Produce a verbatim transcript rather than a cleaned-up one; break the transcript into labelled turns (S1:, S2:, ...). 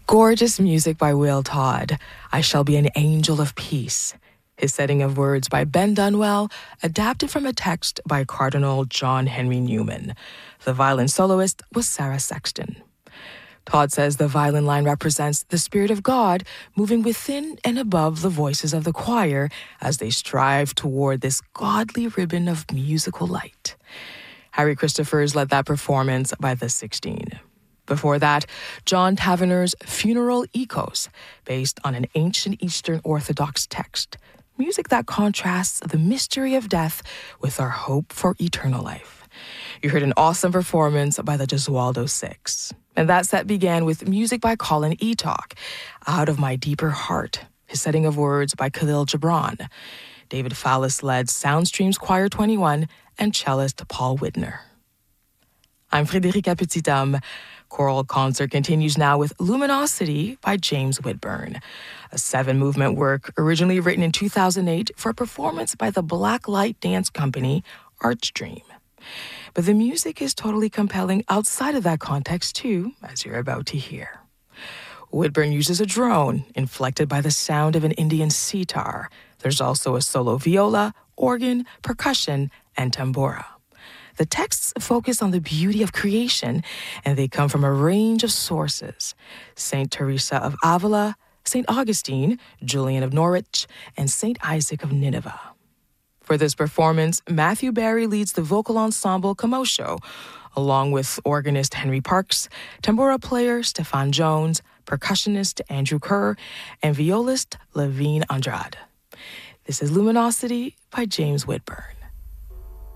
S1: Gorgeous music by Will Todd, I Shall Be an Angel of Peace. His setting of words by Ben Dunwell, adapted from a text by Cardinal John Henry Newman. The violin soloist was Sarah Sexton. Todd says the violin line represents the Spirit of God moving within and above the voices of the choir as they strive toward this godly ribbon of musical light. Harry Christophers led that performance by the sixteen. Before that, John Tavener's Funeral Echoes, based on an ancient Eastern Orthodox text, music that contrasts the mystery of death with our hope for eternal life. You heard an awesome performance by the Gesualdo Six. And that set began with music by Colin Eatock, Out of My Deeper Heart, his setting of words by Khalil Gibran. David Fallis led Soundstream's Choir twenty-one and cellist Paul Widner. I'm Frédérica Petithomme. Choral concert continues now with Luminosity by James Whitburn, a seven-movement work originally written in two thousand eight for a performance by the Black Light Dance Company, Archdream. But the music is totally compelling outside of that context too, as you're about to hear. Whitburn uses a drone, inflected by the sound of an Indian sitar. There's also a solo viola, organ, percussion, and tambura. The texts focus on the beauty of creation, and they come from a range of sources. Saint Teresa of Avila, Saint Augustine, Julian of Norwich, and Saint Isaac of Nineveh. For this performance, Matthew Barry leads the vocal ensemble Commotion, along with organist Henry Parks, tambura player Stefan Jones, percussionist Andrew Kerr, and violist Levine Andrade. This is Luminosity by James Whitburn.